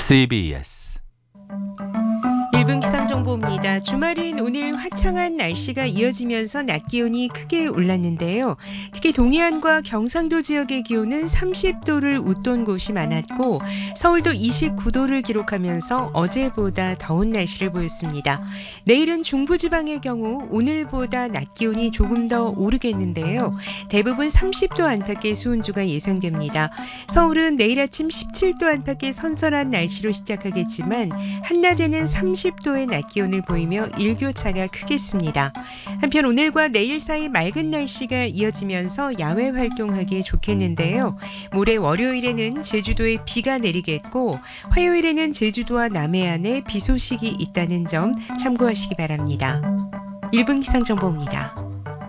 CBS 1분 기상정보입니다. 주말인 오늘 화창한 날씨가 이어지면서 낮 기온이 크게 올랐는데요. 특히 동해안과 경상도 지역의 기온은 30도를 웃돈 곳이 많았고 서울도 29도를 기록하면서 어제보다 더운 날씨를 보였습니다. 내일은 중부지방의 경우 오늘보다 낮 기온이 조금 더 오르겠는데요. 대부분 30도 안팎의 수온주가 예상됩니다. 서울은 내일 아침 17도 안팎의 선선한 날씨로 시작하겠지만 한낮에는 30도의 낮 기온을 보이며 일교차가 크겠습니다. 한편 오늘과 내일 사이 맑은 날씨가 이어지면서 야외 활동하기 좋겠는데요. 모레 월요일에는 제주도에 비가 내리겠고 화요일에는 제주도와 남해안에 비 소식이 있다는 점 참고하시기 바랍니다. 1분 기상정보입니다.